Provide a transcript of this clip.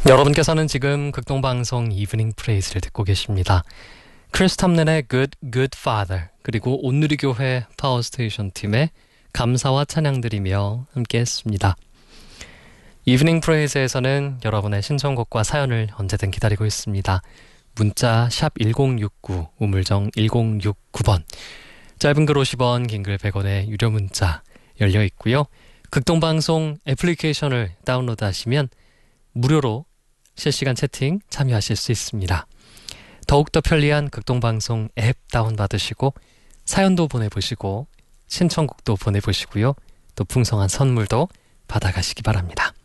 여러분께서는 지금 극동방송 이브닝 프레이즈를 듣고 계십니다. 크리스 탐넨의 Good Good Father 그리고 온누리교회 파워스테이션 팀의 감사와 찬양드리며 함께했습니다. 이브닝 프레이즈에서는 여러분의 신청곡과 사연을 언제든 기다리고 있습니다. 문자 샵 1069 우물정 1069번 짧은 글 50원 긴 글 100원의 유료 문자 열려 있고요. 극동방송 애플리케이션을 다운로드하시면 무료로 실시간 채팅 참여하실 수 있습니다. 더욱더 편리한 극동방송 앱 다운받으시고 사연도 보내보시고 신청곡도 보내보시고요. 또 풍성한 선물도 받아가시기 바랍니다.